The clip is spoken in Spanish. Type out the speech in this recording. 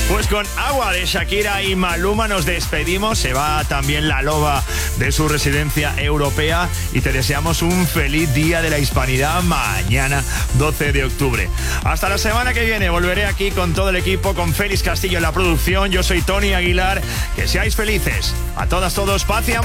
Pues con Agua de Shakira y Maluma nos despedimos. Se va también la loba de su residencia europea y te deseamos un feliz Día de la Hispanidad mañana, 12 de octubre. Hasta la semana que viene volveré aquí con todo el equipo, con Félix Castillo en la producción. Yo soy Tony Aguilar. Que seáis felices. A todas, todos, paz y amor.